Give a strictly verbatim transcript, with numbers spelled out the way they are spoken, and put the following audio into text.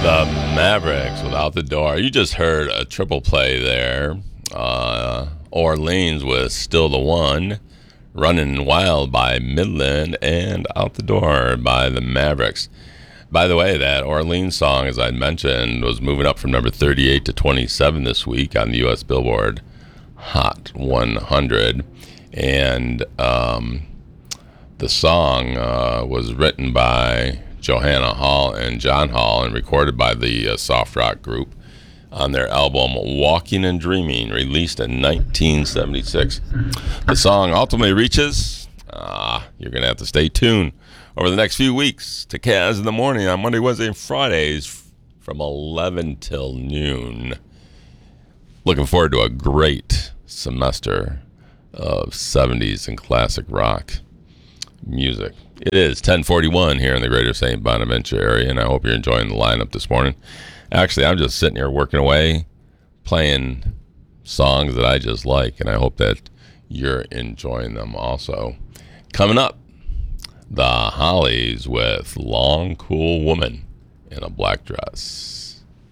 The Mavericks with Out the Door. You just heard a triple play there. Uh, Orleans with Still the One, Running Wild by Midland, and Out the Door by the Mavericks. By the way, that Orleans song, as I mentioned, was moving up from number thirty-eight to twenty-seven this week on the U S Billboard Hot one hundred. And um, the song uh, was written by Johanna Hall and John Hall and recorded by the uh, soft rock group on their album Walking and Dreaming, released in nineteen seventy-six. The song ultimately reaches, ah, you're going to have to stay tuned over the next few weeks to Kaz in the Morning on Monday, Wednesday, and Fridays from eleven till noon. Looking forward to a great semester of seventies and classic rock music. It is ten forty-one here in the greater Saint Bonaventure area, and I hope you're enjoying the lineup this morning. Actually, I'm just sitting here working away, playing songs that I just like, and I hope that you're enjoying them also. Coming up, the Hollies with Long Cool Woman in a Black Dress.